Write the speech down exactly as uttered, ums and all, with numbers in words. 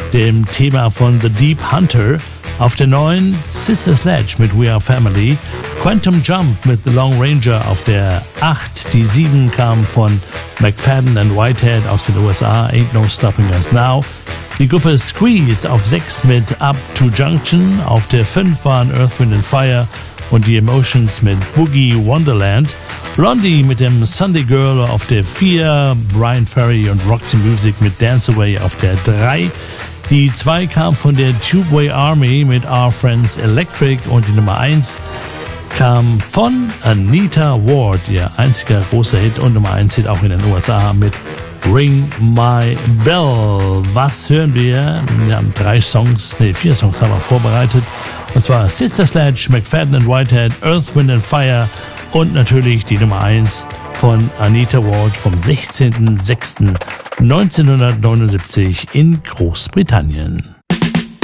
dem Thema von The Deep Hunter. Auf der neuen Sister Sledge mit We Are Family. Quantum Jump mit The Long Ranger auf der acht. Die sieben kam von McFadden and Whitehead aus den U S A. Ain't No Stopping Us Now. Die Gruppe Squeeze auf sechs mit Up to Junction. Auf der fünf waren Earth, Wind and Fire und die Emotions mit Boogie Wonderland. Blondie mit dem Sunday Girl auf der vier. Brian Ferry und Roxy Music mit Dance Away auf der drei. Die zwei kam von der Tubeway Army mit Our Friends Electric und die Nummer eins kam von Anita Ward, ihr einziger großer Hit, und Nummer eins Hit auch in den U S A mit Ring My Bell. Was hören wir? Wir haben drei Songs, nee, vier Songs haben wir vorbereitet. Und zwar Sister Sledge, McFadden and Whitehead, Earth, Wind and Fire und natürlich die Nummer eins von Anita Ward vom sechzehnten sechsten neunzehnhundertneunundsiebzig in Großbritannien.